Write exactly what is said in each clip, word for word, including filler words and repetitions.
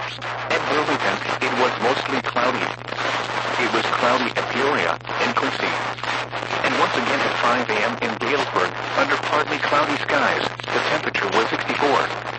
At Burlington, it was mostly cloudy. It was cloudy at Peoria and Quincy. And once again at five a.m. in Galesburg, under partly cloudy skies, the temperature was sixty-four.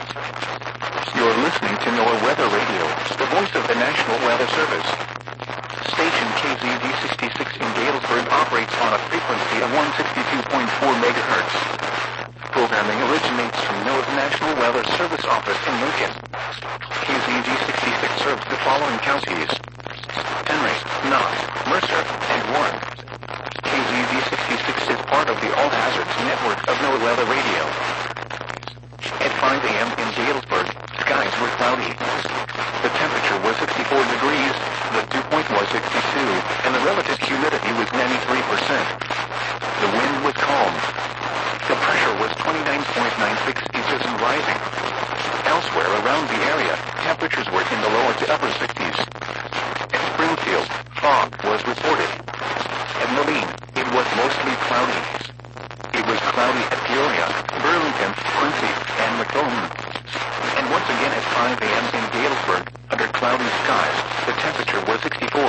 You're listening to NOAA Weather Radio, the voice of the National Weather Service. Station K Z D sixty-six in Galesburg operates on a frequency of one sixty-two point four megahertz. Programming originates from NOAA's National Weather Service office in Lincoln. K Z D sixty-six serves the following counties: Henry, Knox, Mercer, and Warren. K Z D sixty-six is part of the All Hazards network of NOAA Weather Radio. At five a.m. in Galesburg, skies were cloudy. The temperature was sixty-four degrees, the dew point was sixty-two, and the relative humidity was ninety-three percent. The wind was calm. The pressure was twenty-nine point nine six inches and rising. Elsewhere around the area, temperatures were in the lower to upper sixties. At Springfield, fog was reported. At Moline, it was mostly cloudy. It was cloudy at Peoria, Burlington, Quincy, and Macomb. And once again at five a.m. in Galesburg, under cloudy skies, the temperature was sixty-four.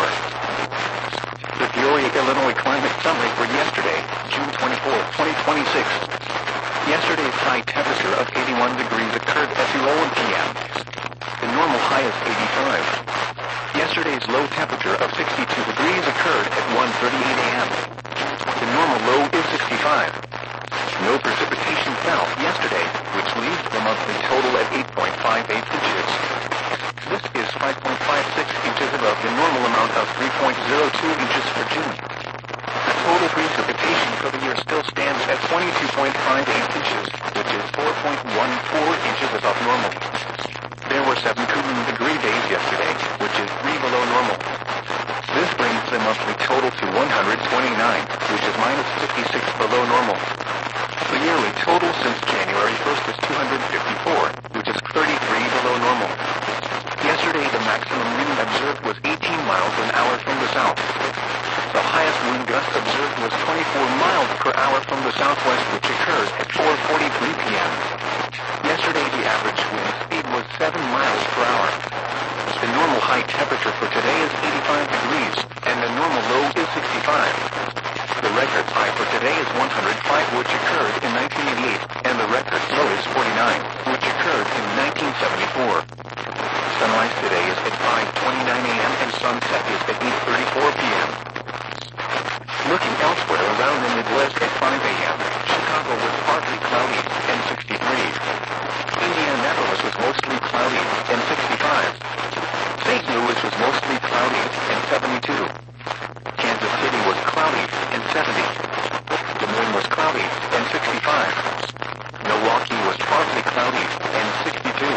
The Peoria, Illinois climate summary for yesterday, June twenty-fourth, twenty twenty-six. Yesterday's high temperature of eighty-one degrees occurred at eleven p.m. The normal high is eighty-five. Yesterday's low temperature of sixty-two degrees occurred at one thirty-eight a.m. The normal low is sixty-five. No precipitation fell yesterday, which leaves the monthly total at eight point five eight inches. This is five point five six inches above the normal amount of three point zero two inches for June. The total precipitation for the year still stands at twenty-two point five eight inches, which is four point one four inches above normal. There were seven cooling degree days yesterday, which is three below normal. This brings the monthly total to one hundred twenty-nine, which is minus fifty-six below normal. The yearly total since January first is two hundred fifty-four, which is thirty-three below normal. Yesterday, the maximum wind observed was eighteen miles an hour from the south. The highest wind gust observed was twenty-four miles per hour from the southwest, which occurred at four forty-three p.m. Yesterday, the average wind speed was seven miles per hour. The normal high temperature for today is eighty-five degrees, and the normal low is sixty-five. The record high for today is one hundred five, which occurred in nineteen eighty-eight, and the record low is forty-nine, which occurred in nineteen seventy-four. Sunrise today is at five twenty-nine a.m. and sunset is at eight thirty-four p.m. Looking elsewhere around the Midwest at five a.m., Chicago was partly cloudy and sixty-three. Indianapolis was mostly cloudy and sixty-five. Saint Louis was mostly cloudy and seventy-two. Kansas City was cloudy and seventy. Des Moines was cloudy and sixty-five. Milwaukee was partly cloudy and sixty-two.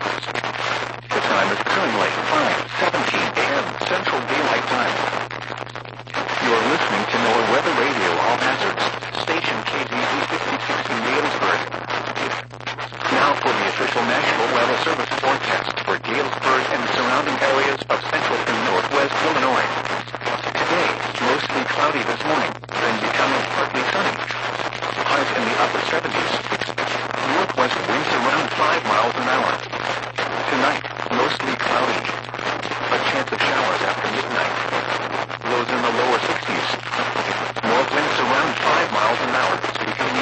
The time is currently five seventeen a.m. Central Daylight Time. You are listening to NOAA Weather Radio All Hazards, station K Z D sixty-six in Galesburg. Now for the official National Weather Service forecast for Galesburg and the surrounding areas of central and northwest Illinois.